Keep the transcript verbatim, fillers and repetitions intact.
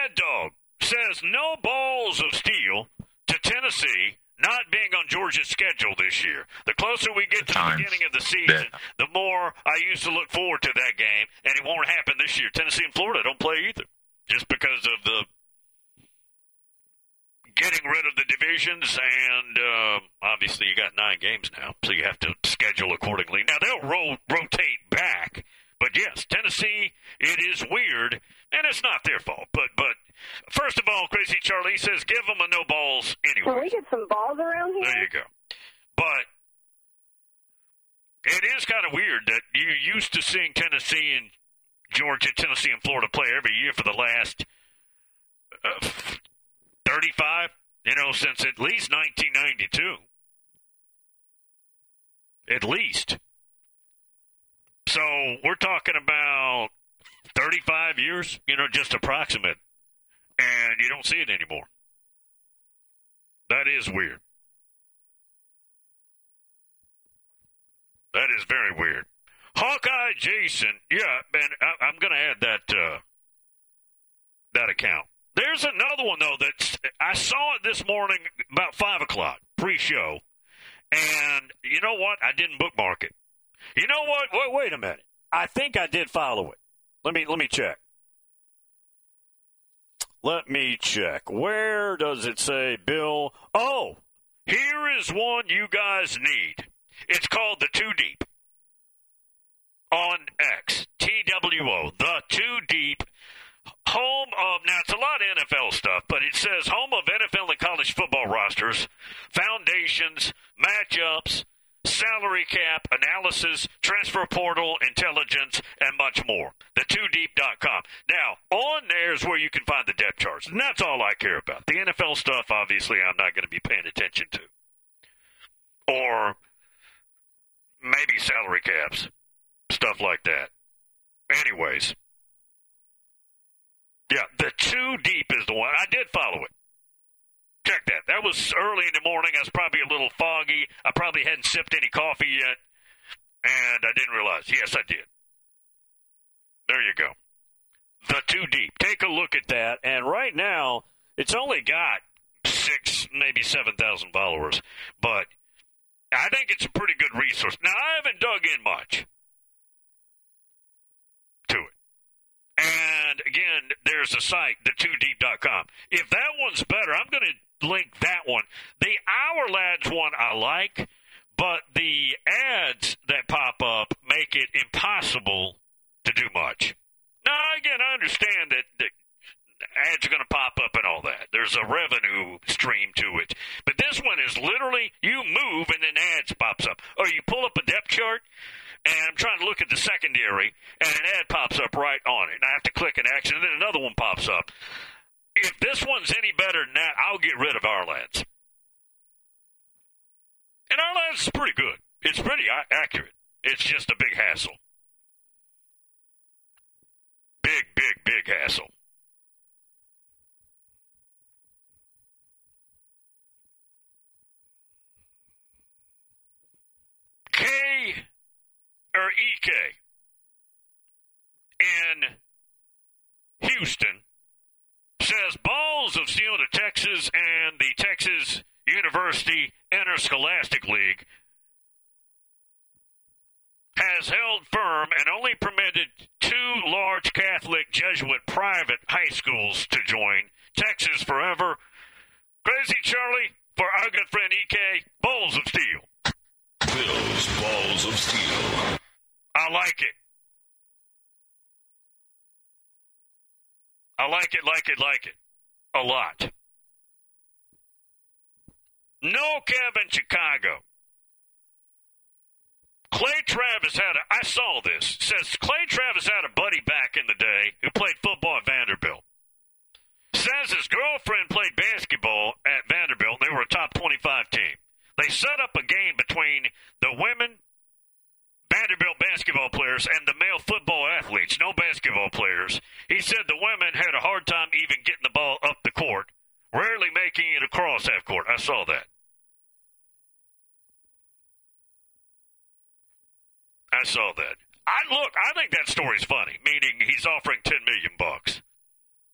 Mad Dog says no balls of steel to Tennessee not being on Georgia's schedule this year. The closer we get to the beginning of the season, the more I used to look forward to that game, and it won't happen this year. Tennessee and Florida don't play either, just because of the getting rid of the divisions, and uh, obviously you got nine games now, so you have to schedule accordingly. Now, they'll ro- rotate back, but yes, Tennessee, it is weird, and it's not their fault. But, but first of all, Crazy Charlie says, give them a no balls anyway. Can we get some balls around here? There you go. But it is kind of weird that you're used to seeing Tennessee and Georgia, Tennessee and Florida play every year for the last uh, thirty-five, you know, since at least nineteen ninety-two. At least. So we're talking about thirty-five years, you know, just approximate. And you don't see it anymore. That is weird. That is very weird. Hawkeye Jason, yeah, man, I, I'm going to add that uh, that account. There's another one, though, that I saw it this morning about five o'clock, pre-show. And you know what? I didn't bookmark it. You know what? Wait, wait a minute. I think I did follow it. Let me let me check. Let me check. Where does it say, Bill? Oh, here is one you guys need. It's called the Two Deep on X. T W O, the Two Deep. Home of, now it's a lot of N F L stuff, but it says home of N F L and college football rosters, foundations, matchups, salary cap, analysis, transfer portal, intelligence, and much more. the two deep dot com. Now, on there is where you can find the depth charts, and that's all I care about. The N F L stuff, obviously, I'm not going to be paying attention to. Or maybe salary caps, stuff like that. Anyways. Yeah, the Two Deep is the one. I did follow it. Check that. That was early in the morning. I was probably a little foggy. I probably hadn't sipped any coffee yet, and I didn't realize. Yes, I did. There you go. The Two Deep. Take a look at that, and right now, it's only got six, maybe seven thousand followers, but I think it's a pretty good resource. Now, I haven't dug in much to it. And, again, there's a site, the two deep dot com. If that one's better, I'm going to link that one. The Our Lads one I like, but the ads that pop up make it impossible to do much. Now, again, I understand that, that ads are going to pop up and all that. There's a revenue stream to it. But this one is literally you move and then ads pops up. Or you pull up a depth chart, and I'm trying to look at the secondary, and an ad pops up right on it. And I have to click an action, and then another one pops up. If this one's any better than that, I'll get rid of Our Lads. And Our Lads is pretty good. It's pretty accurate. It's just a big hassle. Big, big, big hassle. K or E K in Houston says balls of steel to Texas and the Texas University Interscholastic League has held firm and only permitted two large Catholic Jesuit private high schools to join. Texas forever. Crazy Charlie, for our good friend E K, balls of steel. Bill's balls of steel. I like it. I like it, like it, like it. A lot. No Kevin Chicago. Clay Travis had a, I saw this, says Clay Travis had a buddy back in the day who played football at Vanderbilt. Says his girlfriend played basketball at Vanderbilt, and they were a top twenty-five team. They set up a game between the women Vanderbilt basketball players and the male football athletes, no basketball players. He said the women had a hard time even getting the ball up the court, rarely making it across half court. I saw that. I saw that. I look, I think that story's funny, meaning he's offering ten million bucks.